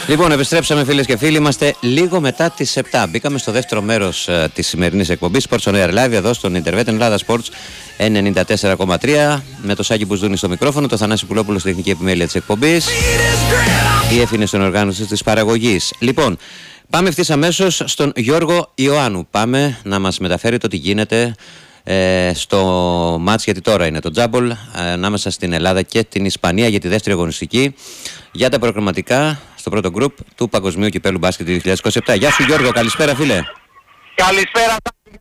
Λοιπόν, επιστρέψαμε φίλες και φίλοι. Είμαστε λίγο μετά τις 7. Μπήκαμε στο δεύτερο μέρος της σημερινής εκπομπής Sports on Air Live εδώ στον Intervet Ελλάδα Sports 94,3 με το Σάκη Μπουζδούνη στο μικρόφωνο, το Θανάση Πουλόπουλο στη τεχνική επιμέλεια της εκπομπής, η Εφήνη στην οργάνωση της παραγωγής. Λοιπόν, πάμε ευθύς αμέσως στον Γιώργο Ιωάννου. Πάμε να μας μεταφέρει το τι γίνεται στο μάτς, γιατί τώρα είναι το τζάμπολ ανάμεσα στην Ελλάδα και την Ισπανία για τη δεύτερη αγωνιστική για τα προκριματικά στο πρώτο γκρουπ του Παγκοσμίου Κυπέλλου Μπάσκετ 2027. Γεια σου Γιώργο, καλησπέρα φίλε. Καλησπέρα.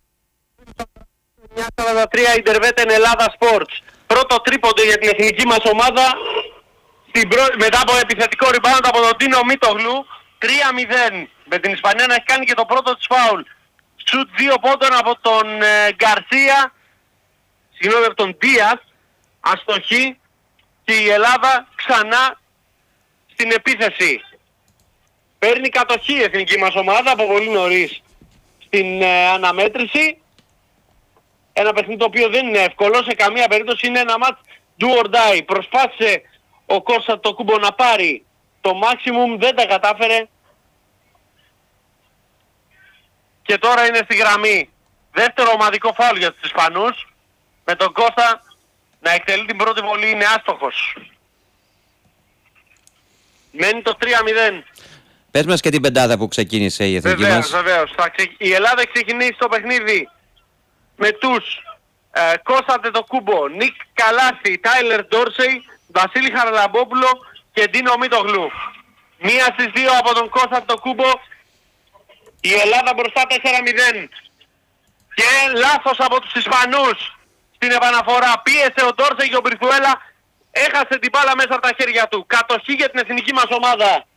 9:43 Intervet Ελλάδα Sports. Πρώτο τρίποντο για την εθνική μας ομάδα μετά από επιθετικό rebound από τον Τίνο Μίτογλου. 3-0 με την Ισπανία να έχει κάνει και το πρώτο της φάουλ. Σουτ 2 πόντων από τον Γκαρσία, συγγνώμη, από τον Δίας, αστοχή, και η Ελλάδα ξανά στην επίθεση. Παίρνει κατοχή η εθνική μας ομάδα από πολύ νωρίς στην αναμέτρηση. Ένα παιχνίδι το οποίο δεν είναι εύκολο, σε καμία περίπτωση είναι ένα match do or die. Προσπάθησε ο Κωνσταντοκούμπο να πάρει το maximum, δεν τα κατάφερε. Και τώρα είναι στη γραμμή. Δεύτερο ομαδικό φάουλ για τους Ισπανούς. Με τον Κώστα να εκτελεί την πρώτη βολή, είναι άστοχος. Μένει το 3-0. Πες μας και την πεντάδα που ξεκίνησε η εθνική μας. Βεβαίως. Η Ελλάδα έχει ξεκινήσει το παιχνίδι με τους Κώστα Τετοκούμπο, Νίκ Καλάθη, Τάιλερ Ντόρσεϊ, Βασίλη Χαραλαμπόπουλο και Ντίνο Μίτογλου. Μία στις δύο από τον Κώστα Τετοκούμπο. Η Ελλάδα μπροστά 4-0. Και λάθος από τους Ισπανούς στην επαναφορά. Πίεσε ο Ντόρσεϊ και ο Μπριθουέλα έχασε την μπάλα μέσα από τα χέρια του. Κατοχή για την εθνική μας ομάδα.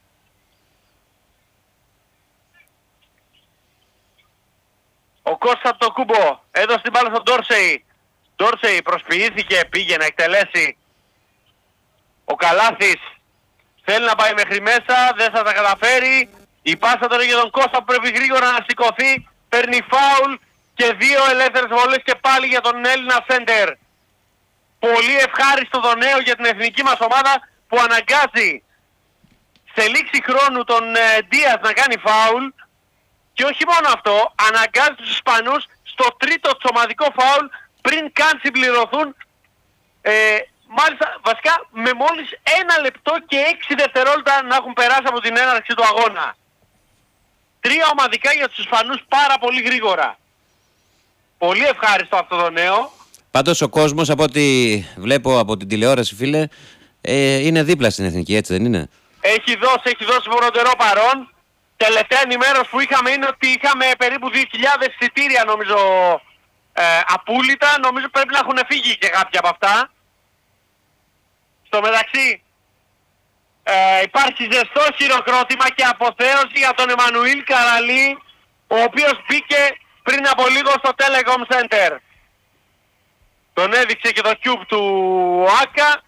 Ο Κώστα Τοκούμπο έδωσε την μπάλα στον Ντόρσεϊ. Ντόρσεϊ προσποιήθηκε, πήγε να εκτελέσει. Ο Καλάθης θέλει να πάει μέχρι μέσα, δεν θα τα καταφέρει. Η πάσα τώρα για τον Κώστα που πρέπει γρήγορα να σηκωθεί. Παίρνει φάουλ και δύο ελεύθερες βολές και πάλι για τον Έλληνα σέντερ. Πολύ ευχάριστο το νέο για την εθνική μας ομάδα που αναγκάζει σε λήξη χρόνου τον Δίας να κάνει φάουλ. Και όχι μόνο αυτό, αναγκάζει τους Ισπανούς στο τρίτο ομαδικό φάουλ πριν καν συμπληρωθούν, μάλιστα βασικά με μόλις 1 λεπτό και 6 δευτερόλεπτα να έχουν περάσει από την έναρξη του αγώνα. 3 ομαδικά για τους Ισπανούς πάρα πολύ γρήγορα. Πολύ ευχάριστο αυτό το νέο. Πάντως ο κόσμος, από ό,τι βλέπω από την τηλεόραση φίλε, είναι δίπλα στην εθνική, έτσι δεν είναι? Έχει δώσει μονοτερό παρόν. Τελευταία ενημέρωση που είχαμε είναι ότι είχαμε περίπου 2.000 εισιτήρια νομίζω απούλητα. Νομίζω πρέπει να έχουν φύγει και κάποια από αυτά. Στο μεταξύ υπάρχει ζεστό χειροκρότημα και αποθέωση για τον Εμμανουήλ Καραλή, ο οποίος μπήκε πριν από λίγο στο Telecom Center. Τον έδειξε και το cube του Άκα.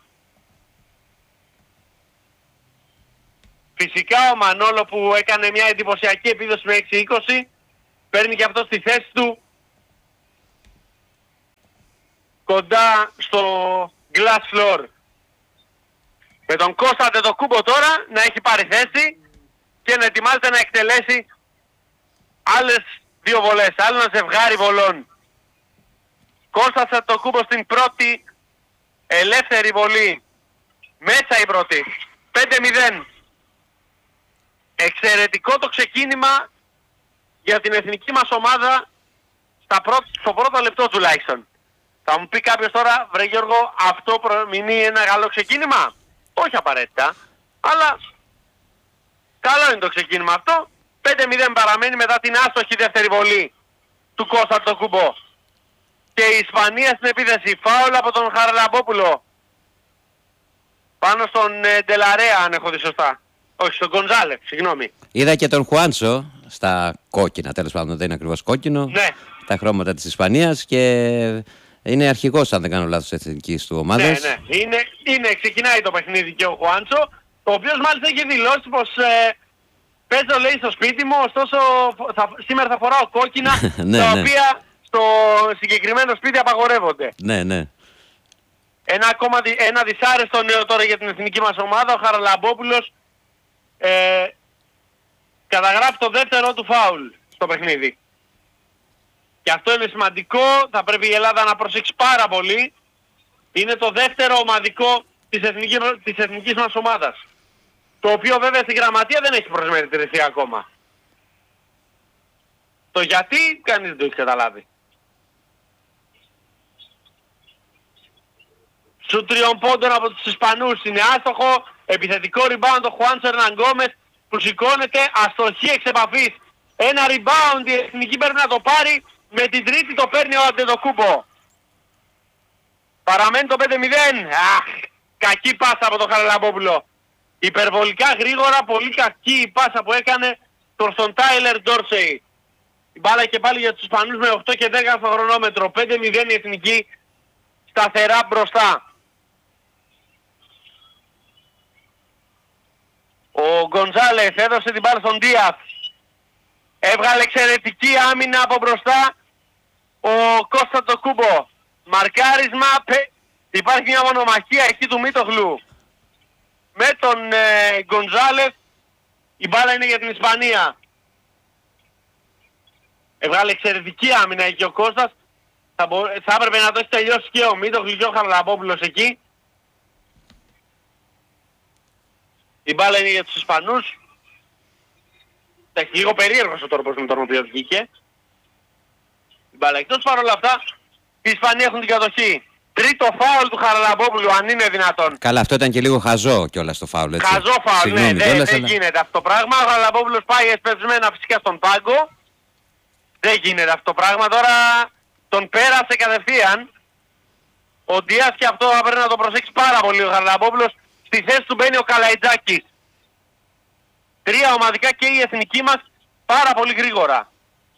Φυσικά ο Μανόλο που έκανε μια εντυπωσιακή επίδοση με 6-20 παίρνει και αυτό στη θέση του κοντά στο glass floor. Με τον Κώστα Τετοκούμπο τώρα να έχει πάρει θέση και να ετοιμάζεται να εκτελέσει άλλες 2 βολές, άλλο ένα ζευγάρι βολών. Κώστα Τετοκούμπο στην πρώτη ελεύθερη βολή. Μέσα η πρώτη. 5-0. Εξαιρετικό το ξεκίνημα για την εθνική μας ομάδα στο πρώτο λεπτό τουλάχιστον. Θα μου πει κάποιος τώρα, βρε Γιώργο, αυτό προμηνύει ένα καλό ξεκίνημα? Όχι απαραίτητα, αλλά καλό είναι το ξεκίνημα αυτό. 5-0 παραμένει μετά την άστοχη δεύτερη βολή του Κώστα Τοκούμπο. Και η Ισπανία στην επίθεση. Φάουλ από τον Χαραλαμπόπουλο πάνω στον Ντελαρέα, αν έχω δει σωστά. Όχι, στον Γκονζάλεφ, συγγνώμη. Είδα και τον Χουάντσο στα κόκκινα, τέλος πάντων δεν είναι ακριβώς κόκκινο. Ναι. Τα χρώματα της Ισπανίας και είναι αρχηγός, αν δεν κάνω λάθος, εθνικής του ομάδας. Ναι. Ξεκινάει το παιχνίδι και ο Χουάντσο, ο οποίος μάλιστα έχει δηλώσει πως παίζω, λέει, στο σπίτι μου, ωστόσο σήμερα θα φοράω κόκκινα, τα οποία στο συγκεκριμένο σπίτι απαγορεύονται. Ναι. Ένα δυσάρεστο νέο τώρα για την εθνική μας ομάδα. Ο Χαραλαμπόπουλος καταγράφει το δεύτερο του φάουλ στο παιχνίδι. Και αυτό είναι σημαντικό, θα πρέπει η Ελλάδα να προσέξει πάρα πολύ. Είναι το δεύτερο ομαδικό της εθνικής μας ομάδας. Το οποίο βέβαια στη γραμματεία δεν έχει προσμετρηθεί ακόμα. Το γιατί κανείς δεν το έχει καταλάβει. Σου 3 πόντων από τους Ισπανούς είναι άστοχο, επιθετικό rebound ο Χουάντσο Ερναν Γκόμες που σηκώνεται, αστοχή εξ επαφής. Ένα rebound η εθνική πρέπει να το πάρει, με την τρίτη το παίρνει ο Αντετοκούμπο. Παραμένει το 5-0. Αχ, κακή πάσα από τον Χαραλαμπόπουλο. Υπερβολικά γρήγορα, πολύ κακή η πάσα που έκανε στον Τάιλερ Ντόρσεϊ. Η μπάλα και πάλι για τους Ισπανούς με 8 και 10 στο χρονόμετρο. 5-0 η εθνική σταθερά μπροστά. Ο Γκονζάλες έδωσε την μπάλα στον Ντίαθ. Έβγαλε εξαιρετική άμυνα από μπροστά ο Κωνσταντοκούμπο. Μαρκάρισμα, υπάρχει μια μονομαχία εκεί του Μίτογλου με τον Γκονζάλες. Η μπάλα είναι για την Ισπανία. Έβγαλε εξαιρετική άμυνα εκεί ο Κώστας. Θα έπρεπε να το έχει τελειώσει και ο Μίτογλου και ο Χαραλαμπόπουλος εκεί. Η μπάλα είναι για τους Ισπανούς. Λίγο περίεργος ο τρόπος με τον οποίο βγήκε. Η μπάλα εκτός, παρόλα αυτά οι Ισπανοί έχουν την κατοχή. Τρίτο φάουλ του Χαραλαμπόπουλου, αν είναι δυνατόν. Καλά, αυτό ήταν και λίγο χαζό κιόλας το φάουλ, έτσι. Χαζό φάουλ, ναι, δεν γίνεται αυτό το πράγμα. Ο Χαραλαμπόπουλος πάει εσπεσμένα φυσικά στον πάγκο. Δεν γίνεται αυτό το πράγμα. Τώρα τον πέρασε κατευθείαν. Ο Ντίας και αυτό θα πρέπει να το προσέξει πάρα πολύ ο Χαραλαμπόπουλος. Στη θέση του μπαίνει ο Καλαϊτζάκης. 3 ομαδικά και η εθνική μας πάρα πολύ γρήγορα.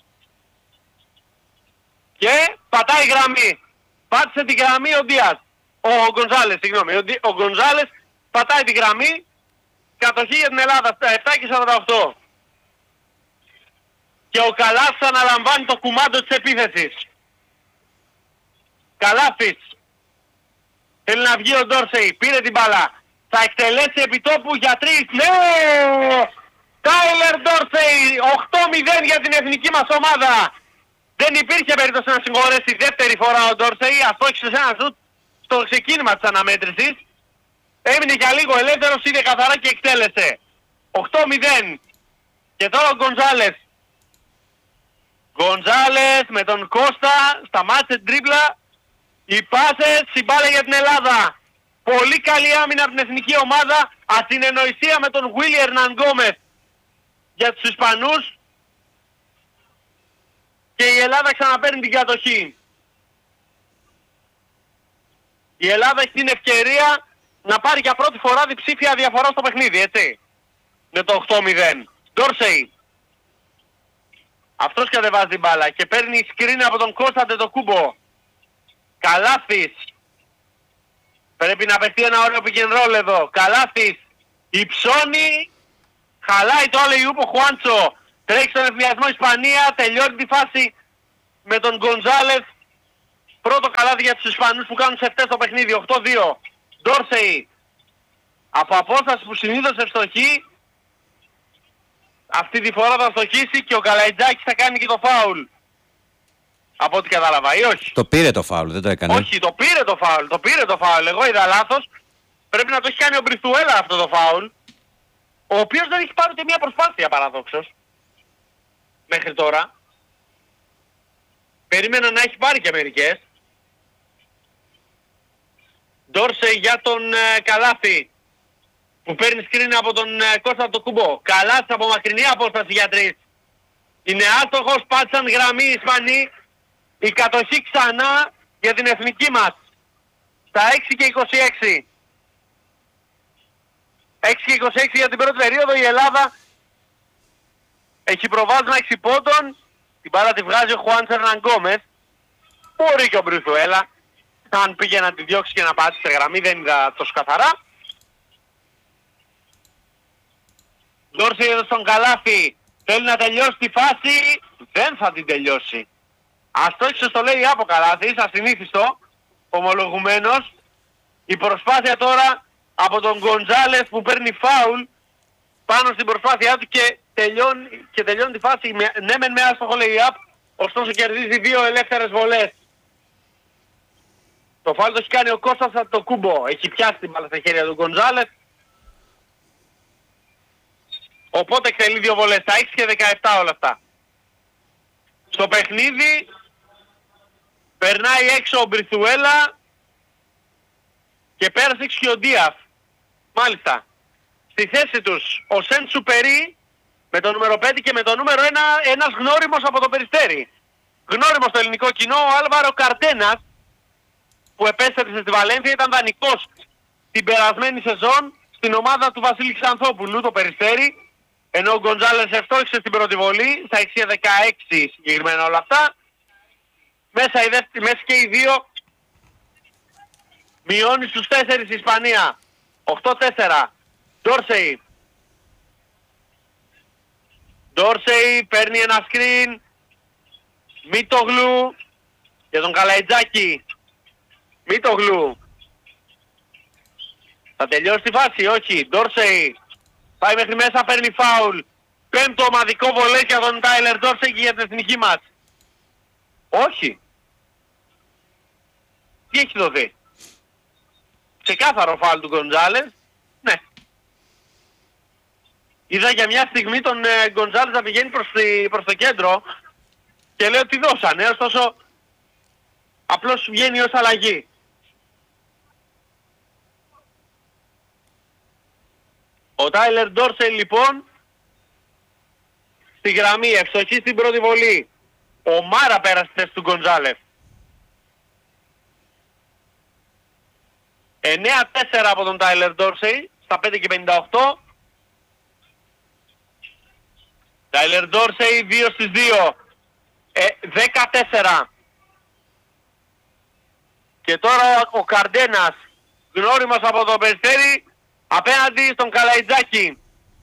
Και πατάει γραμμή. Πάτησε τη γραμμή ο Ντίας. Ο Γκονζάλες, συγγνώμη. Ο Γκονζάλες πατάει τη γραμμή. Κατοχή για την Ελλάδα στα 7:48. Και ο Καλάθης αναλαμβάνει το κουμάντο της επίθεσης. Καλάθης. Θέλει να βγει ο Ντόρσεϊ. Πήρε την μπάλα. Θα εκτελέσει επιτόπου για 3. Ναι! Τάιλερ Ντόρσεϊ. 8-0 για την εθνική μας ομάδα. Δεν υπήρχε περίπτωση να συγχωρέσει δεύτερη φορά ο Ντόρσεϊ. Αστόχησε σε ένα σουτ στο ξεκίνημα της αναμέτρησης. Έμεινε για λίγο ελεύθερος, είδε καθαρά και εκτέλεσε. 8-0. Και τώρα ο Γκονζάλες. Γκονζάλες με τον Κώστα. Σταμάτησε την τρίπλα. Οι πάσες, η μπάλα για την Ελλάδα. Πολύ καλή άμυνα από την εθνική ομάδα. Ασυνεννοησία με τον Γουίλι Ερναν Γκόμες για τους Ισπανούς. Και η Ελλάδα ξαναπαίρνει την κατοχή. Η Ελλάδα έχει την ευκαιρία να πάρει για πρώτη φορά διψήφια διαφορά στο παιχνίδι, έτσι. Με το 8-0. Ντόρσεϊ. Αυτός κατεβάζει την μπάλα και παίρνει σκριν από τον Κώστα Αντετοκούμπο. Καλάθης. Πρέπει να παιχτεί ένα ωραίο pick and roll εδώ. Καλάθης. Υψώνει. Χαλάει το άλλο Ιούπο Χουάντσο. Τρέχει στον ευθυνιασμό Ισπανία. Τελειώνει τη φάση με τον Γκονζάλες. Πρώτο καλάθι για τους Ισπανούς που κάνουν σε αυτές το παιχνίδι. 8-2. Ντόρσεϊ. Από απόσταση που συνήθως ευστοχεί. Αυτή τη φορά θα στοχίσει και ο Καλαϊτζάκης θα κάνει και το φάουλ. Από ό,τι κατάλαβα ή όχι. Το πήρε το φάουλ, δεν το έκανε. Όχι, το πήρε το φάουλ. Εγώ είδα λάθος. Πρέπει να το έχει κάνει ο Μπριθουέλα αυτό το φάουλ. Ο οποίος δεν έχει πάρει ούτε μια προσπάθεια παραδόξως. Μέχρι τώρα. Περίμενα να έχει πάρει και μερικές. Ντόρσεϊ για τον Καλάθη. Που παίρνει σκριν από τον Κώστα το Κουμπό. Καλάθης από μακρινή απόσταση για 3. Είναι άστοχος, πάτησαν γραμμή οι Ισπανοί. Η κατοχή ξανά για την εθνική μας. Στα 6 και 26. 6 και 26 για την πρώτη περίοδο. Η Ελλάδα έχει προβάδισμα 6 πόντων. Την μπάλα τη βγάζει ο Χουάντσο Ερναν Γκόμες. Μπορεί και ο Μπριθουέλα. Αν πήγε να τη διώξει και να πάτσει σε γραμμή, δεν είδα τόσο καθαρά. Ντόρσεϊ εδώ στον Καλάθη. Θέλει να τελειώσει τη φάση. Δεν θα την τελειώσει. Αστόχησε το λέει από Καλάθης, ασυνήθιστο, ομολογουμένος. Η προσπάθεια τώρα από τον Γκονζάλες που παίρνει φάουλ πάνω στην προσπάθειά του και τελειώνει τη φάση. Ναι μεν με άστοχο lay-up, ωστόσο κερδίζει 2 ελεύθερες βολές. Το φάουλ το έχει κάνει ο Κώστας Αντοκούμπο. Έχει πιάσει την μπάλα στα χέρια του Γκοντζάλες. Οπότε εκτελεί 2 βολές. Τα 6 και 17 όλα αυτά. Στο παιχνίδι περνάει έξω ο Μπριθουέλα και πέρασε έξω και ο Ντίαφ. Μάλιστα. Στη θέση τους ο Σεν Σουπερί με το νούμερο 5 και με το νούμερο 1 ένας γνώριμος από το Περιστέρι. Γνώριμος στο ελληνικό κοινό, ο Άλβαρο Καρντένας, που επέστρεψε στη Βαλένθια, ήταν δανεικός την περασμένη σεζόν στην ομάδα του Βασίλη Ξανθόπουλου, το Περιστέρι, ενώ ο Γκοντζάλες ευτόχησε στην πρώτη βολή, στα 6-16 συγκεκριμένα όλα αυτά. Μέσα και οι δύο μειώνει στους 4 η Ισπανία. 8-4. Ντόρσεϊ παίρνει ένα screen. Μίτογλου για τον Καλαϊτζάκη. Μίτογλου. Θα τελειώσει τη φάση, όχι. Ντόρσεϊ πάει μέχρι μέσα, παίρνει φάουλ. 5ο ομαδικό βολέ για τον Τάιλερ Ντόρσεϊ και για την εθνική μας. Όχι. Τι έχει δοθεί? Ξεκάθαρο φάουλ του Γκοντζάλες. Ναι. Είδα για μια στιγμή τον Γκοντζάλες να πηγαίνει προς το κέντρο και λέω τι δώσανε, ωστόσο απλώς βγαίνει ως αλλαγή. Ο Τάιλερ Ντόρσεϊ λοιπόν στη γραμμή, ευστοχή στην πρώτη βολή. Ο Μάρα πέρασε στη θέση του Γκοντζάλες. 9-4 από τον Τάιλερ Ντόρσεϊ στα 5 και 58. Τάιλερ Ντόρσεϊ 2 στις 2. 14. Και τώρα ο Καρντένας, γνώριμος από το Περιστέρι, απέναντι στον Καλαϊτζάκη.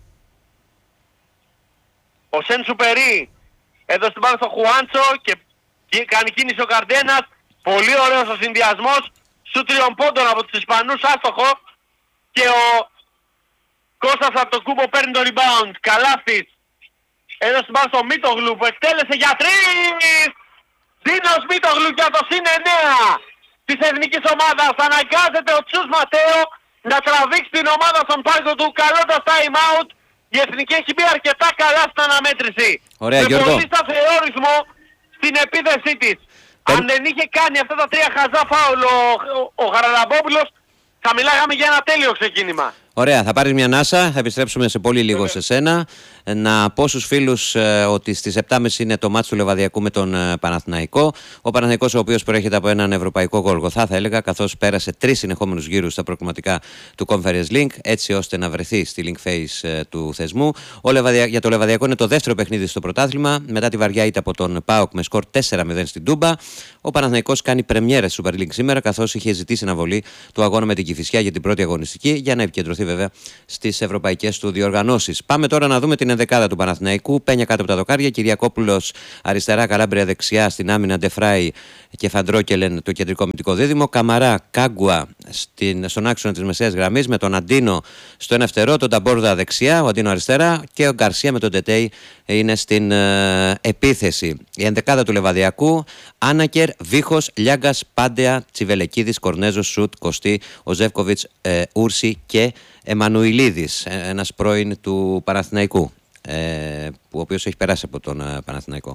Ο Σεν Σουπερί έδωσε την μπάλα στο Χουάντσο και κάνει κίνηση ο Καρντένας. Πολύ ωραίος ο συνδυασμός. Σου 3 πόντων από τους Ισπανούς, άστοχο. Και ο Κώστας Αντοκούμπο παίρνει το rebound. Καλάθης έδωσε την μπάλα στο Μίτογλου που εκτέλεσε για 3. Δίνος Μίτογλου για το συν 9 της εθνικής ομάδας. Αναγκάζεται ο Τσούς Ματέο να τραβήξει την ομάδα στον πάγκο του, καλώντας time out. Η εθνική έχει μπει αρκετά καλά στην αναμέτρηση. Ωραία, με Γιώργο. πολύ σταθερό ρυθμό στην επίθεσή της. Αν δεν είχε κάνει αυτά τα 3 χαζά φάουλ ο Χαραλαμπόπουλος, θα μιλάγαμε για ένα τέλειο ξεκίνημα. Ωραία, θα πάρεις μια ανάσα, θα επιστρέψουμε σε πολύ λίγο σε σένα. Να πω στους φίλους ότι στις 7.30 είναι το μάτς του Λεβαδιακού με τον Παναθηναϊκό. Ο Παναθηναϊκός, ο οποίος προέρχεται από έναν ευρωπαϊκό γολγοθά, θα έλεγα, καθώς πέρασε 3 συνεχόμενους γύρους στα προκριματικά του Conference Link, έτσι ώστε να βρεθεί στη link phase του θεσμού. Για το Λεβαδιακό είναι το δεύτερο παιχνίδι στο πρωτάθλημα, μετά τη βαριά ήττα από τον ΠΑΟΚ με σκορ 4-0 στην Τούμπα. Ο Παναθηναϊκός κάνει πρεμιέρα στη Super League σήμερα, καθώς είχε ζητήσει αναβολή του αγώνα με την Κηφισιά για την πρώτη αγωνιστική, για να επικεντρωθεί βέβαια στις ευρωπαϊκές του διοργανώσεις. Πάμε τώρα να δούμε την ενδεκάδα του Παναθηναϊκού. Πένια κάτω από τα δοκάρια, Κυριακόπουλος αριστερά, Καλάμπρια δεξιά, στην άμυνα Ντεφράι και Φαντρόκελεν το κεντρικό αμυντικό δίδυμο. Καμαρά, Κάγκουα στον άξονα της μεσαίας γραμμής, με τον Αντίνο στο ένα φτερό, τον Ταμπόρδα δεξιά, ο Αντίνο αριστερά και ο Γκαρσία με τον Τετέι είναι στην επίθεση. Η ενδεκάδα του Λεβαδιακού: Άνακερ, Βίχος, Λιάγκας, Πάντεα, Τσιβελεκίδης, Κορνέζος, Σουτ, Κωστή, ο Ζεύκοβιτς, Ούρση και Εμμανουηλίδης, ένας πρώην του Παναθηναϊκού, ο οποίος έχει περάσει από τον Παναθηναϊκό.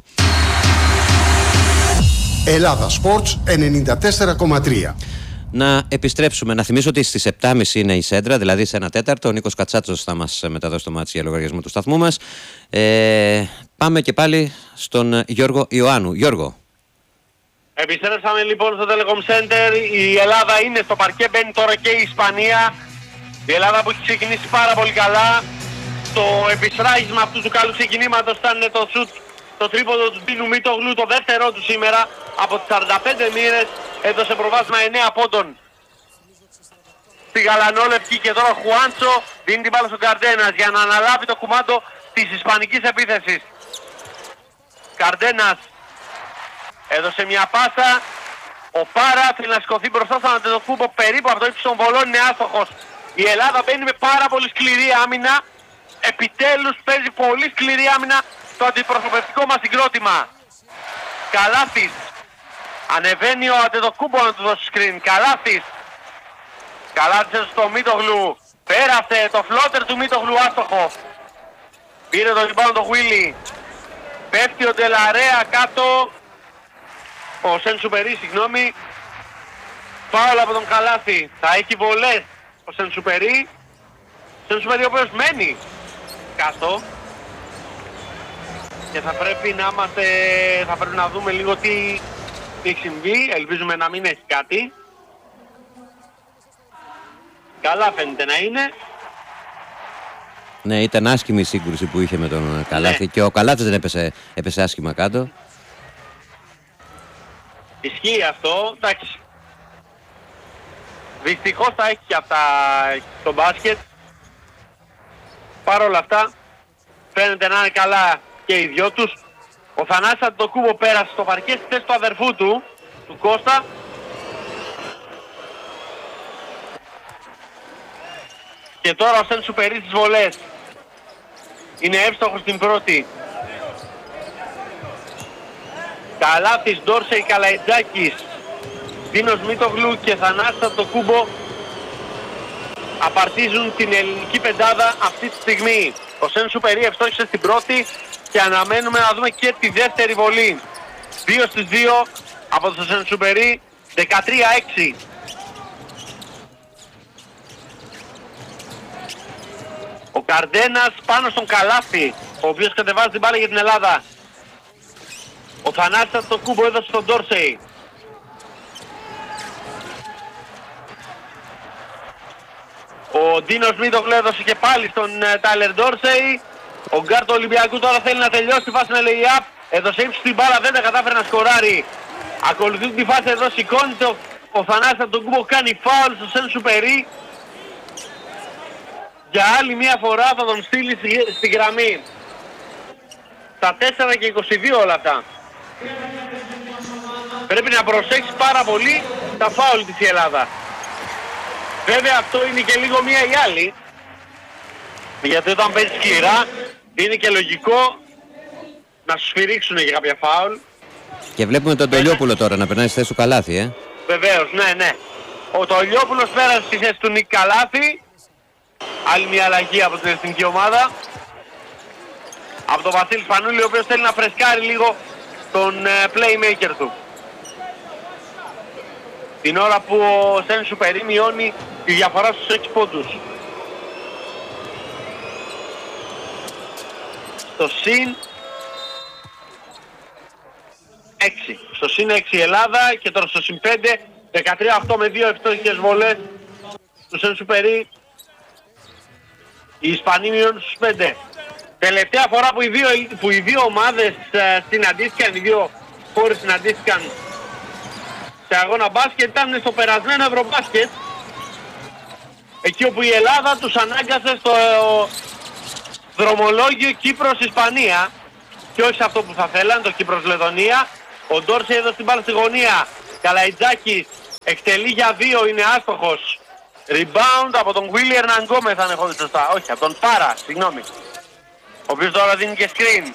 Ελλάδα Sports 94,3. Να επιστρέψουμε. Να θυμίσω ότι στις 7.30 είναι η Σέντρα, δηλαδή σε 1/4. Ο Νίκος Κατσάτσος θα μας μεταδώσει το μάτσι για λογαριασμό του σταθμού μας. Πάμε και πάλι στον Γιώργο Ιωάννου. Γιώργο. Επιστρέψαμε λοιπόν στο Telecom Center. Η Ελλάδα είναι στο παρκέ, μπαίνει τώρα και η Ισπανία. Η Ελλάδα που έχει ξεκινήσει πάρα πολύ καλά. Το επιστράγισμα αυτού του καλού ξεκινήματος ήταν το σουτ, το τρίποντο του Ντίνου Μίτογλου, το δεύτερό του σήμερα. Από τις 45 μοίρες έδωσε προβάδισμα 9 πόντων στη γαλανόλευκη και τώρα Χουάντσο δίνει την μπάλα στον Καρντένας για να αναλάβει το κουμάντο της ισπανικής επίθεσης. Καρντένας έδωσε μια πάσα. Ο Πάρα θέλει να σηκωθεί μπροστά στον Αντετοκούμπο περίπου από το ύψος των βολών, είναι άστοχος. Η Ελλάδα μπαίνει με πάρα πολύ σκληρή άμυνα. επιτέλους παίζει πολύ σκληρή άμυνα το αντιπροσωπευτικό μας συγκρότημα. Καλάθης. Ανεβαίνει ο Αντετοκούμπο να του δώσει screen. Καλάθης. Καλάθης στο Μίτογλου. Πέρασε το φλότερ του Μίτογλου άστοχο. Πήρε το rebound το Willy. Πέφτει ο Ντελαρέα κάτω. Ο Σενσουπερί, συγγνώμη. Φάουλ από τον Καλάθη. Θα έχει βολές ο Σενσουπερί. Σενσουπερί ο οποίος μένει κάτω. Και θα πρέπει να δούμε λίγο τι έχει συμβεί. Ελπίζουμε να μην έχει κάτι. Καλά φαίνεται να είναι. Ναι, ήταν άσχημη η σύγκρουση που είχε με τον Καλάθη, ναι. Και ο Καλάθης δεν έπεσε άσχημα κάτω. Ισχύει αυτό, εντάξει. Δυστυχώς θα έχει και αυτά στο μπάσκετ. Παρ' όλα αυτά φαίνεται να είναι καλά και οι δυο τους. Ο Θανάσης Αντετοκούμπο πέρασε στο παρκέ στη θέση του αδερφού του Κώστα. Και τώρα ο Σενσουπερί στις βολές. Είναι εύστοχος στην πρώτη. Καλάθης, Ντόρσεϊ, Καλαϊτζάκης, Δίνος Μίτογλου και Θανάσης Αντετοκούμπο απαρτίζουν την ελληνική πεντάδα αυτή τη στιγμή. Ο Σενσουπερί ευστόχησε στην πρώτη και αναμένουμε να δούμε και τη δεύτερη βολή. 2 στις 2 από το Σενσουπερί, 13-6. Ο Καρντένας πάνω στον Καλάθη, ο οποίος κατεβάζει την μπάλα για την Ελλάδα. Ο Θανάσης Αντετοκούμπο έδωσε στον Ντόρσεϊ. Ο Ντίνος Μίτογλου έδωσε και πάλι στον Τάιλερ Ντόρσεϊ. Ο γκάρ του Ολυμπιακού τώρα θέλει να τελειώσει τη φάση με lay-up. Έδωσε ύψη στην μπάλα, δεν τα κατάφερε να σκοράρει. Ακολουθεί τη φάση εδώ, σηκώνεται ο Θανάσης Αντετοκούμπο, κάνει φάουλ στο Σενσουπερί. Για άλλη μια φορά θα τον στείλει στη γραμμή. Στα 4 και 22 όλα αυτά. Πρέπει να προσέξει πάρα πολύ τα φάουλ της η Ελλάδα. Βέβαια αυτό είναι και λίγο μία ή άλλη. Γιατί όταν παίζει σκληρά είναι και λογικό να σου σφυρίξουν για κάποια φάουλ. Και βλέπουμε τον Τολιόπουλο τώρα να περνάει στη θέση του Καλάθη, Βεβαίως, ναι. Ο Τολιόπουλος πέρασε στη θέση του Νίκ Καλάθη. Άλλη μια αλλαγή από την εθνική ομάδα. Από τον Βασίλη Σπανούλη, ο οποίος θέλει να φρεσκάρει λίγο τον playmaker του. Την ώρα που ο Σενσουπερί μειώνει τη διαφορά στους 6 πόντους. Στο συν 6. Στο συν 6 η Ελλάδα και τώρα στο συν 5. 13-8 με 2 ευτόχικες βολές του Σενσουπερί. Οι Ισπανοί μειώνουν στους 5. Τελευταία φορά που οι δύο ομάδες συναντήθηκαν, οι δύο χώρες συναντήθηκαν σε αγώνα μπάσκετ ήταν στο περασμένο Ευρωμπάσκετ. Εκεί όπου η Ελλάδα τους ανάγκασε στο δρομολόγιο Κύπρος-Ισπανία και όχι σε αυτό που θα θέλαν, το Κύπρος-Λετωνία. Ο Ντόρσεϊ έδωσε την μπάλα στη γωνία. Καλαϊτζάκης εκτελεί για 2, είναι άστοχος. Rebound από τον Willy Hernangómez, αν έχω δει σωστά. Όχι, από τον Πάρα, συγγνώμη. Ο οποίος τώρα δίνει και screen.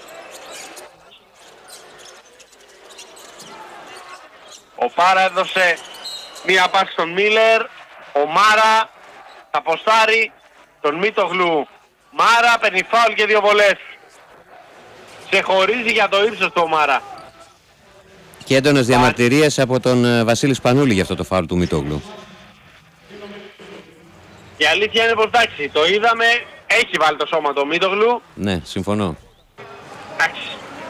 Ο Πάρα έδωσε μία πάση στον Μίλλερ. Ο Μάρα θα ποστάρει τον Μίτογλου. Μάρα παίρνει φάουλ και 2 βολές. Ξεχωρίζει για το ύψος του ο Μάρα. Και έντονες διαμαρτυρίες από τον Βασίλη Σπανούλη για αυτό το φάουλ του Μίτογλου. Η αλήθεια είναι πως εντάξει, το είδαμε, έχει βάλει το σώμα το Μίτογλου. Ναι, συμφωνώ. Εντάξει.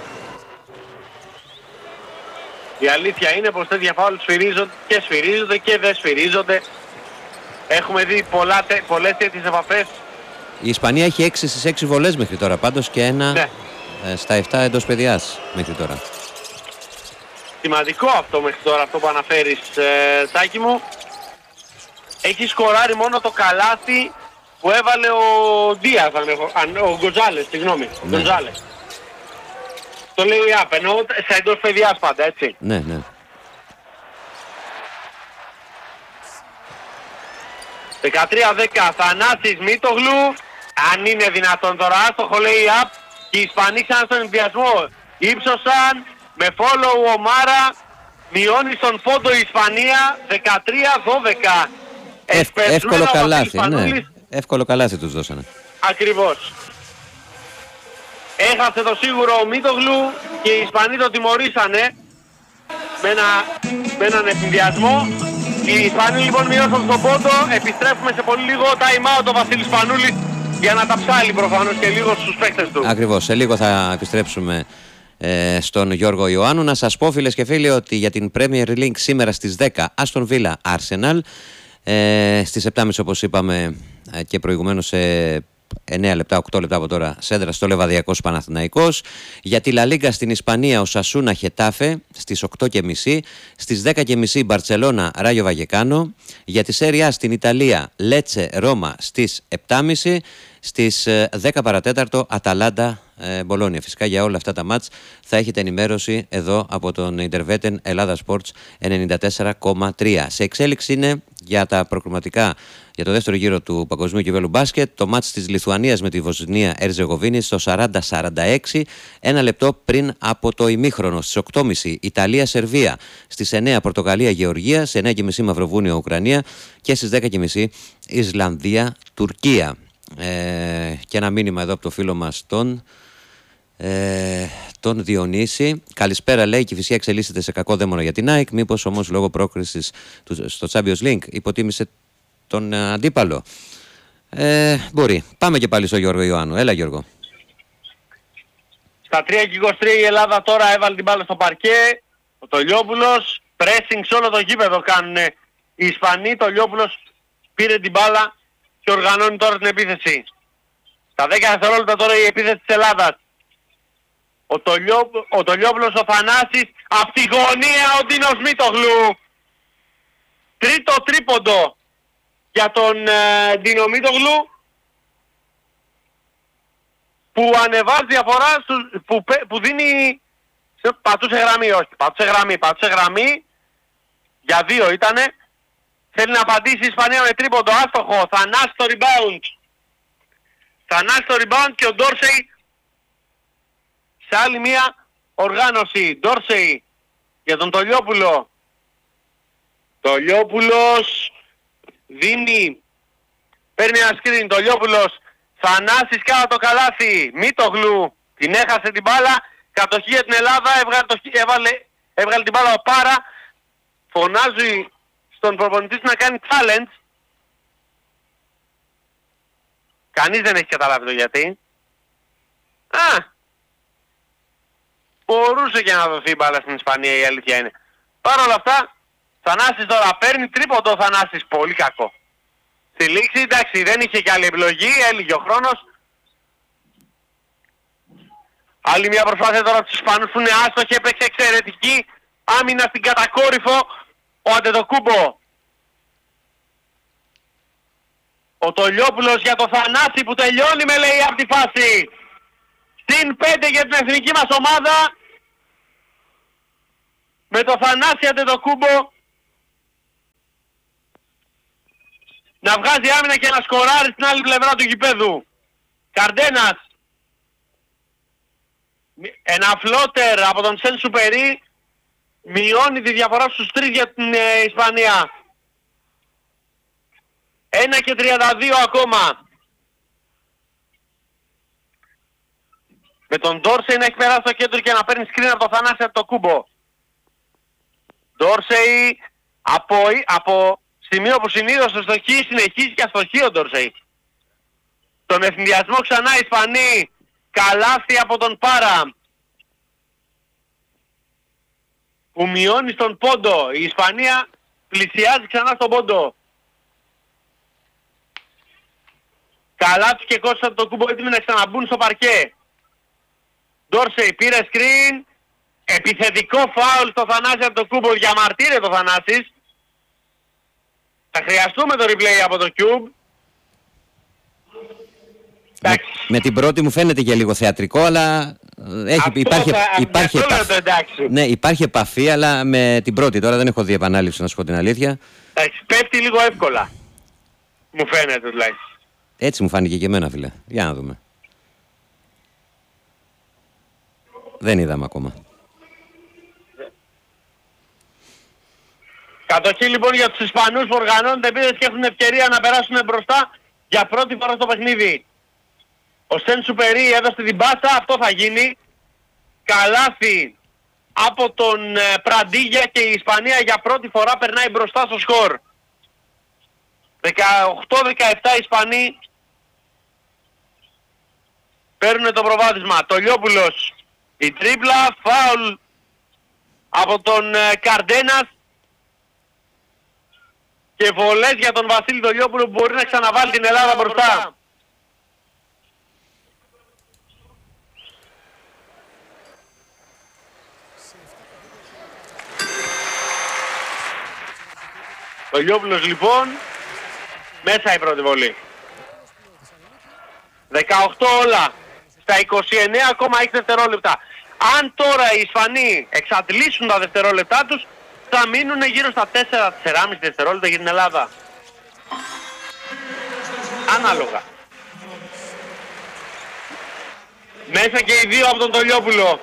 Η αλήθεια είναι πως τέτοια φάουλ σφυρίζονται και δεν σφυρίζονται. Έχουμε δει πολλές τέτοιες επαφές. Η Ισπανία έχει 6 στις 6 βολές μέχρι τώρα πάντως και ένα στα 7 εντός παιδιάς μέχρι τώρα. Σημαντικό αυτό μέχρι τώρα, αυτό που αναφέρεις, Τάκη μου. Έχει σκοράρει μόνο το καλάθι που έβαλε ο Δίας, ο Γκοζάλες, συγγνώμη. Ναι. Γκοζάλες. Το λέει η ΑΠ, εννοώ στα εντός παιδιάς πάντα, έτσι. Ναι. 13-10, Θανάσης Μίτογλου, Αν είναι δυνατόν τώρα, άστοχο λέει up και οι Ισπανοί ξανά στον ενδιασμό. Ήψωσαν με follow ο Μάρα, μειώνει στον πόντο η Ισπανία 13-12. Εύκολο καλάθι, ναι. Εύκολο καλάθι τους δώσανε. Ακριβώς. Έχασε το σίγουρο ο Μίτογλου και οι Ισπανοί το τιμωρήσανε με έναν ευθυνδιασμό. Οι Ισπανοί λοιπόν μειώσαν στον πόντο. Επιστρέφουμε σε πολύ λίγο. Time out ο Βασίλης Πανούλης για να τα ψάλει προφανώς και λίγο στους παίκτες του. Ακριβώς. Σε λίγο θα επιστρέψουμε στον Γιώργο Ιωάννου. Να σας πω, φίλες και φίλοι, ότι για την Premier League σήμερα στις 10 Aston Villa Arsenal, στις 7.30 όπως είπαμε και προηγουμένως, σε 9 λεπτά, 8 λεπτά από τώρα, Σέντρα στο Λεβαδιακός Παναθηναϊκός. Για τη Λα Λίγκα στην Ισπανία, ο Σασούνα Χετάφε στις 8.30. Στις 10.30 Μπαρτσελώνα Ράγιο Βαγεκάνο. Για τη Σέρια στην Ιταλία, Λέτσε Ρώμα στις 7.30. Στις 10 παρατέταρτο Αταλάντα Μπολόνια. Φυσικά για όλα αυτά τα μάτς θα έχετε ενημέρωση εδώ από τον Ιντερβέτεν Ελλάδα Sports 94,3. Σε εξέλιξη είναι για τα προκριματικά για το δεύτερο γύρο του Παγκοσμίου Κυπέλλου Μπάσκετ το μάτς της Λιθουανίας με τη Βοσνία Ερζεγοβίνη στο 40-46, ένα λεπτό πριν από το ημίχρονο. Στις 8.30 Ιταλία-Σερβία, στις 9 Πορτογαλία-Γεωργία, σε 9.30 Μαυροβούνιο-Ουκρανία και στις 10.30 Ισλανδία-Τουρκία. Και ένα μήνυμα εδώ από το φίλο μας τον Διονύση. Καλησπέρα, λέει, και η Κηφισιά εξελίσσεται σε κακό δαίμονα για την ΑΕΚ. Μήπως όμως λόγω πρόκρισης στο Champions League υποτίμησε τον αντίπαλο? Μπορεί. Πάμε και πάλι στο Γιώργο Ιωάννου. Έλα, Γιώργο. Στα 3.23 η Ελλάδα τώρα έβαλε την μπάλα στο παρκέ. Ο Τολιόπουλος, pressing σε όλο το γήπεδο κάνουν οι Ισπανοί. Τολιόπουλος πήρε την μπάλα και οργανώνει τώρα την επίθεση. Στα 10 δευτερόλεπτα τώρα η επίθεση της Ελλάδας. Ο Τολιόπουλος, ο Θανάσης, απ' τη γωνία ο Ντίνος Μίτογλου. Τρίτο τρίποντο για τον Ντίνο Μίτογλου, που ανεβάζει διαφορά, που δίνει... Πατούσε γραμμή, όχι. Πατούσε γραμμή. Για 2 ήτανε. Θέλει να απαντήσει η Ισπανία με τρίποντο, άστοχο. Θανάσης το rebound. Θανάσης το rebound και ο Ντόρσεϊ σε άλλη μία οργάνωση. Ντόρσεϊ για τον Τολιόπουλο. Τολιόπουλος δίνει, παίρνει ένα screen. Τολιόπουλος, Θανάσης κάτω το καλάθι. Μίτογλου την έχασε την μπάλα. Κατοχή για την Ελλάδα. Έβγαλε την μπάλα ο Πάρα. Φωνάζει στον προπονητή να κάνει challenge. Κανείς δεν έχει καταλάβει το γιατί. Μπορούσε και να δοθεί μπάλα στην Ισπανία, η αλήθεια είναι. Παρ' όλα αυτά, Θανάσης τώρα παίρνει τρίποντο. Ο Θανάσης, πολύ κακό. Στη λήξη, εντάξει, δεν είχε και άλλη επιλογή, έλυγε ο χρόνος. Άλλη μια προσπάθεια τώρα από τους Ισπανούς που είναι άστοχοι, έπαιξε εξαιρετική άμυνα στην κατακόρυφο ο Αντετοκούμπο. Ο Τολιόπουλος για το Θανάση που τελειώνει με λέει από τη φάση. Συν 5 για την εθνική μας ομάδα. Με το Θανάση Αντετοκούμπο να βγάζει άμυνα και να σκοράρει στην άλλη πλευρά του γηπέδου. Καρντένας. Ένα φλότερ από τον Σεν Σουπερί μειώνει τη διαφορά στους 3 για την Ισπανία. 1:32 ακόμα. Με τον Ντόρσεϊ να έχει περάσει στο κέντρο και να παίρνει screen από το Θανάση από το Κούμπο. Ντόρσεϊ από σημείο που συνήθως αστοχεί, συνεχίζει και αστοχεί ο Ντόρσεϊ. Τον ευθυνδιασμό ξανά οι Ισπανοί. Καλάθι από τον Πάρα, που μειώνει στον πόντο. Η Ισπανία πλησιάζει ξανά στον πόντο. Καλάθι και Κώστας από το Κούμπο έτοιμοι να ξαναμπούν στο παρκέ. Ντόρσεϊ πήρε screen. Επιθετικό φάουλ στο Θανάση από το Κούμπο. Διαμαρτύρεται το Θανάσης. Θα χρειαστούμε το replay από το Cube. Με την πρώτη μου φαίνεται και λίγο θεατρικό, αλλά υπάρχει επαφή, αλλά με την πρώτη τώρα δεν έχω δει επανάληψη, να σου πω την αλήθεια. Πέφτει λίγο εύκολα. Μου φαίνεται τουλάχιστον. Έτσι μου φάνηκε και εμένα, φίλε. Για να δούμε. Δεν είδαμε ακόμα. Κατοχή λοιπόν για τους Ισπανούς που οργανώνονται επίθεση και έχουν ευκαιρία να περάσουν μπροστά για πρώτη φορά στο παιχνίδι. Ο Σεν Σουπερί έδωσε την πάσα, αυτό θα γίνει. Καλάθι από τον Πραντίγια και η Ισπανία για πρώτη φορά περνάει μπροστά στο σκορ. 18-17 Ισπανοί παίρνουν το προβάδισμα. Το Λιόπουλος, η τρίπλα, φάουλ από τον Καρντένας και βολές για τον Βασίλη Τολιόπουλο που μπορεί να ξαναβάλει την Ελλάδα μπροστά. Τολιόπουλος λοιπόν, μέσα η πρώτη βολή. 18 όλα στα 29,6 δευτερόλεπτα. Αν τώρα οι Ισπανοί εξαντλήσουν τα δευτερόλεπτά τους, θα μείνουν γύρω στα 4-4,5 δευτερόλεπτα για την Ελλάδα. Ανάλογα. Μέσα και οι δύο από τον Τολιόπουλο.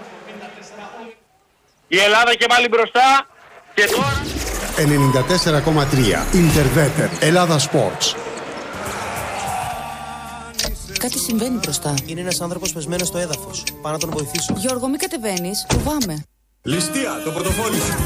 Η Ελλάδα και πάλι μπροστά. Και τώρα 94,3 Interveter Ελλάδα Sports. Κάτι συμβαίνει μπροστά. Είναι ένας άνθρωπος πεσμένος στο έδαφος. Πάω να τον βοηθήσω. Γιώργο, μην κατεβαίνεις. Φοβάμαι. Ληστεία, το πορτοφόλι σου.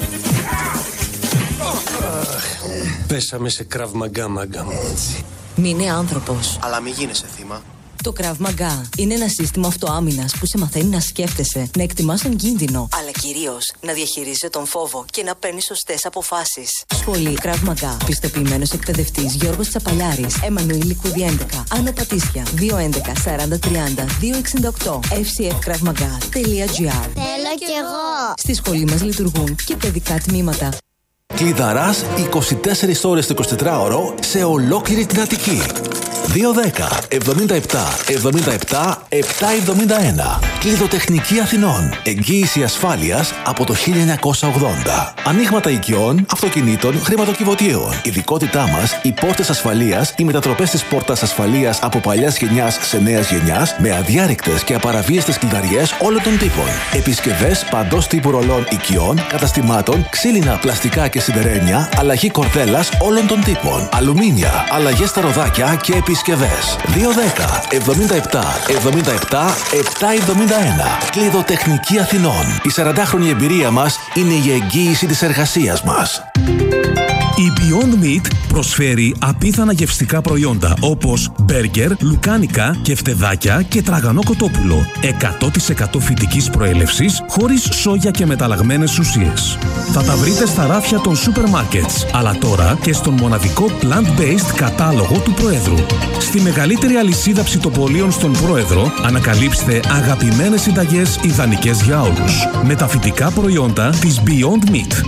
Πέσαμε σε Krav Maga, μάγκα μου. Μείνε άνθρωπος. Αλλά μη γίνεσαι θύμα. Το Krav Maga είναι ένα σύστημα αυτοάμυνας που σε μαθαίνει να σκέφτεσαι, να εκτιμάς τον κίνδυνο, αλλά κυρίως να διαχειρίζεσαι τον φόβο και να παίρνεις σωστές αποφάσεις. Σχολή Krav Maga. Πιστοποιημένος εκπαιδευτής Γιώργος Τσαπαλιάρης. Εμμανουήλ Λικούδη 11. Άνω Πατήσια. 211 40 30 268. fcfkravmaga.gr. Θέλω κι εγώ. Στη σχολή μας λειτουργούν και παιδικά τμήματα. Κλειδαράς 24 ώρες το 24ωρο σε ολόκληρη την Αττική. 210 77 77 771. Κλειδοτεχνική Αθηνών. Εγγύηση ασφάλειας από το 1980. Ανοίγματα οικειών, αυτοκινήτων, χρηματοκιβωτίων. Ειδικότητά μας, οι πόρτες ασφαλείας, οι μετατροπές της πόρτας ασφαλείας από παλιάς γενιάς σε νέας γενιάς, με αδιάρρηκτες και απαραβίαστες κλειδαριές όλων των τύπων. Επισκευές παντός τύπου ρολών οικειών, καταστημάτων, ξύλινα, πλαστικά και σιδερένια, αλλαγή κορδέλας όλων των τύπων. Αλουμίνια, αλλαγές στα ροδάκια και επισκευές. 210 77 77 771. Κλειδοτεχνική Αθηνών. Η 40χρονη εμπειρία μας είναι η εγγύηση της εργασίας μας. Η Beyond Meat προσφέρει απίθανα γευστικά προϊόντα όπως μπέργκερ, λουκάνικα, κεφτεδάκια και τραγανό κοτόπουλο. 100% φυτικής προέλευσης, χωρίς σόγια και μεταλλαγμένες ουσίες. Θα τα βρείτε στα ράφια των σούπερ μάρκετς, αλλά τώρα και στον μοναδικό plant-based κατάλογο του Προέδρου. Στη μεγαλύτερη αλυσίδα ψητοπολίων στον Πρόεδρο ανακαλύψτε αγαπημένες συνταγές ιδανικές για όλους. Με τα φυτικά προϊόντα της Beyond Meat.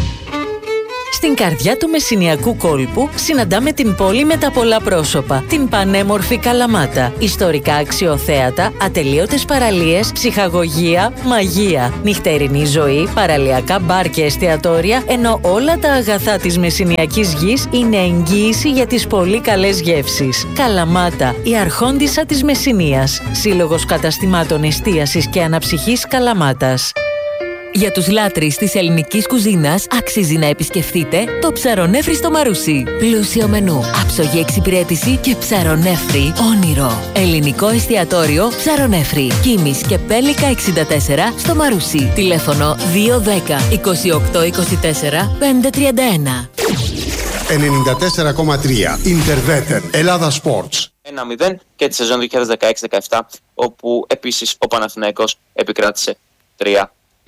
Στην καρδιά του Μεσσηνιακού κόλπου συναντάμε την πόλη με τα πολλά πρόσωπα, την πανέμορφη Καλαμάτα. Ιστορικά αξιοθέατα, ατελείωτες παραλίες, ψυχαγωγία, μαγεία, νυχτερινή ζωή, παραλιακά μπαρ και εστιατόρια, ενώ όλα τα αγαθά της Μεσσηνιακής γης είναι εγγύηση για τις πολύ καλές γεύσεις. Καλαμάτα, η αρχόντισσα της Μεσσηνίας. Σύλλογος καταστημάτων εστίασης και αναψυχής Καλαμάτας. Για τους λάτρεις της ελληνικής κουζίνας αξίζει να επισκεφτείτε το Ψαρονέφρι στο Μαρούσι. Πλούσιο μενού, άψογη εξυπηρέτηση και ψαρονέφρι όνειρο. Ελληνικό εστιατόριο Ψαρονέφρι. Κίμης και Πέλικα 64 στο Μαρούσι. Τηλέφωνο 210 28 24 531. 94,3 Interveter Ελλάδα Sports. 1-0 και τη σεζόν 2016-17, όπου επίσης ο Παναθηναϊκός επικράτησε 3-0.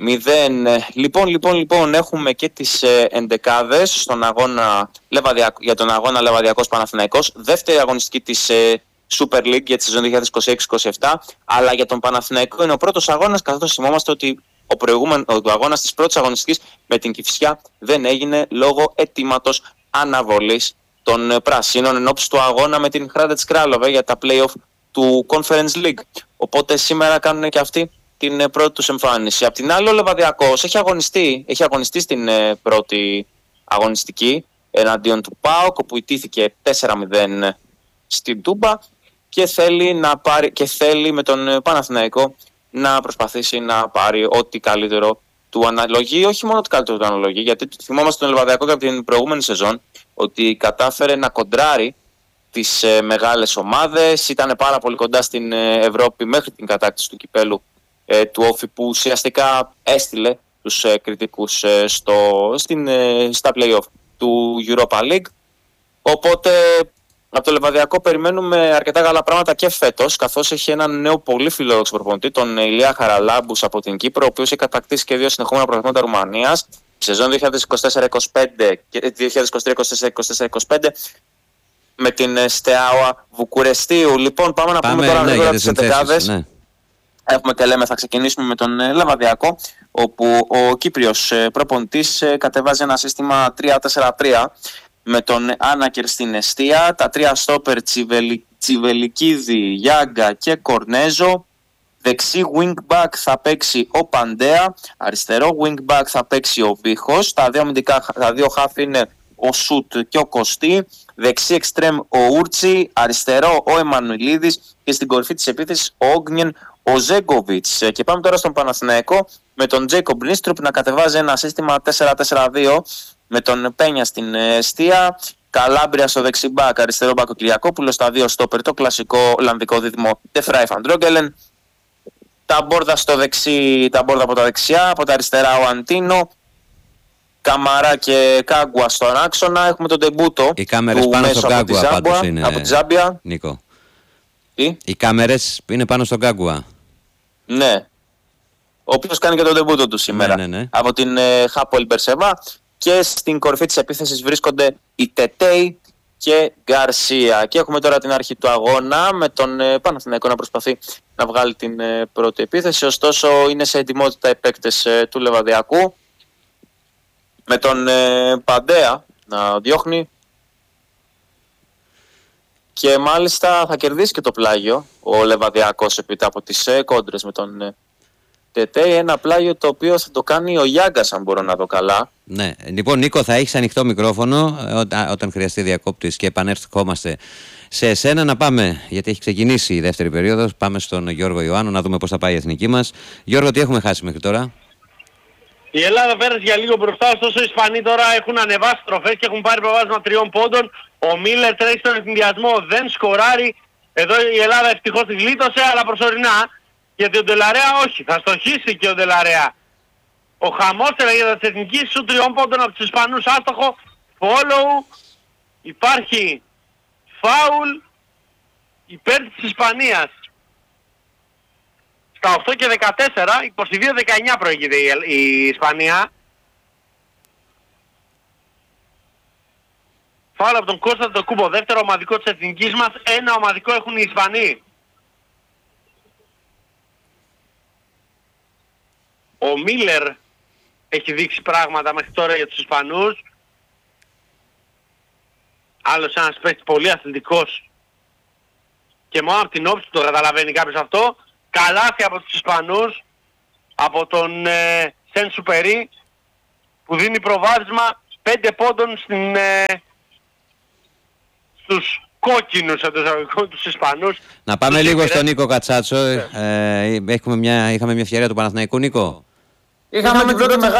Λοιπόν, έχουμε και τις εντεκάδες στον αγώνα για τον αγώνα Λεβαδιακός Παναθηναϊκός. Δεύτερη αγωνιστική της Super League για τη σεζόν 2026-27, αλλά για τον Παναθηναϊκό είναι ο πρώτος αγώνας, καθώς θυμόμαστε ότι ο αγώνας της πρώτης αγωνιστικής με την Κηφισιά δεν έγινε λόγω αιτήματος αναβολής των Πρασίνων ενόψει του αγώνα με την Hradec Kralove για τα play-off του Conference League. Οπότε σήμερα κάνουν και αυτοί την πρώτη τους εμφάνιση. Απ' την άλλη, ο Λεβαδιακός έχει αγωνιστεί στην πρώτη αγωνιστική εναντίον του ΠΑΟΚ, όπου ιτήθηκε 4-0 στην Τούμπα και θέλει με τον Παναθηναϊκό να προσπαθήσει να πάρει ό,τι καλύτερο του αναλογεί, όχι μόνο ό,τι καλύτερο του αναλογεί, γιατί θυμόμαστε τον Λιβαδιακό από την προηγούμενη σεζόν ότι κατάφερε να κοντράρει τις μεγάλες ομάδες, ήταν πάρα πολύ κοντά στην Ευρώπη μέχρι την κατάκτηση του κυπέλου του Όφη, που ουσιαστικά έστειλε τους κριτικούς στα play-off του Europa League. Οπότε από το Λιβαδιακό περιμένουμε αρκετά καλά πράγματα και φέτος, καθώς έχει έναν νέο πολύ φιλόδοξο προπονητή, τον Ηλία Χαραλάμπους από την Κύπρο, ο οποίος έχει κατακτήσει και 2 συνεχόμενα πρωταθλήματα Ρουμανίας, σεζόν 2024-25 και 2023-24-25 με την Στεάουα Βουκουρεστίου. Λοιπόν, πάμε να πούμε τώρα γρήγορα τις εντεκάδες. Ναι. Έχουμε και λέμε, θα ξεκινήσουμε με τον Λιβαδιακό, όπου ο Κύπριος προπονητής κατεβάζει ένα σύστημα 3-4-3 με τον Άνακερ στην εστία, τα 3 στόπερ Τσιβελικίδη, Γιάγκα και Κορνέζο. Δεξί wingback θα παίξει ο Παντέα, αριστερό wingback θα παίξει ο Βίχος, τα 2 χαφ είναι ο Σουτ και ο Κωστή, δεξί εξτρέμ ο Ούρτσι, αριστερό ο Εμμανουηλίδης και στην κορυφή της επίθεσης ο Όγνιεν ο Ζέγκοβιτς. Και πάμε τώρα στον Παναθηναϊκό με τον Τζέικομπ Νίστρουπ να κατεβάζει ένα σύστημα 4-4-2 με τον Πένια στην εστία, Καλάμπρια στο δεξιμπάκ, αριστερό μπακ ο Κυριακόπουλος, τα 2 στόπερ, το κλασικό Ολλανδικό δίδυμο Τεφράι Φαντρόγκελεν, τα μπόρδα από τα δεξιά, από τα αριστερά ο Αντίνο, Καμαρά και Κάγκουα στον άξονα. Έχουμε τον ντεμπούτο. Οι κάμερες πάνω στον Κάγκουα πάντως είναι. Από τη Ζάμπια. Νίκο. Τι? Οι κάμερες είναι πάνω στον Κάγκουα. Ναι. Ο οποίος κάνει και τον ντεμπούτο του σήμερα. Ναι. Από την Χάπολ Μπερσεβά. Και στην κορυφή της επίθεσης βρίσκονται οι Τετέι και Γκαρσία. Και έχουμε τώρα την αρχή του αγώνα με τον Παναθηναϊκό να προσπαθεί να βγάλει την πρώτη επίθεση. Ωστόσο είναι σε ετοιμότητα οι παίκτες του Λιβαδιακού, με τον Παντέα να διώχνει και μάλιστα θα κερδίσει και το πλάγιο ο Λιβαδιακός επίτα από τις κόντρες με τον Τετέι, ένα πλάγιο το οποίο θα το κάνει ο Γιάγκας, αν μπορώ να δω καλά. Ναι, λοιπόν Νίκο, θα έχεις ανοιχτό μικρόφωνο όταν χρειαστεί διακόπτης και επανέρχομαστε σε εσένα. Να πάμε, γιατί έχει ξεκινήσει η δεύτερη περίοδος, πάμε στον Γιώργο Ιωάννου να δούμε πώς θα πάει η εθνική μας. Γιώργο, τι έχουμε χάσει μέχρι τώρα? Η Ελλάδα πέρασε για λίγο μπροστά, ωστόσο οι Ισπανοί τώρα έχουν ανεβάσει τροφές και έχουν πάρει προβάδισμα 3 πόντων. Ο Μίλερ τρέχει στον ευνηδιασμό, δεν σκοράρει. Εδώ η Ελλάδα ευτυχώς τη γλίτωσε, αλλά προσωρινά. Γιατί ο Ντελαρέα όχι, θα στοχίσει και ο Ντελαρέα. Ο χαμός για της εθνικής σου 3 πόντων από τους Ισπανούς, άστοχο, follow, υπάρχει φάουλ υπέρ της Ισπανίας. Στα 8 και 14, 22-19 προηγείται η Ισπανία. Φάουλ από τον Κώστα το Κούμπο, δεύτερο ομαδικό της εθνικής μας, ένα ομαδικό έχουν οι Ισπανοί. Ο Μίλερ έχει δείξει πράγματα μέχρι τώρα για τους Ισπανούς. Άλλος ένας παίκτης πολύ αθλητικός και μόνο από την όψη του το καταλαβαίνει κάποιος αυτό. Καλάθι από τους Ισπανούς, από τον Σεν Σουπερί, που δίνει προβάδισμα 5 πόντων στους κόκκινους εντός τους Ισπανούς. Να πάμε λίγο στον Νίκο Κατσάτσο. Είχαμε μια ευκαιρία του Παναθηναϊκού, Νίκο. Είχαμε την πρώτη μεγάλη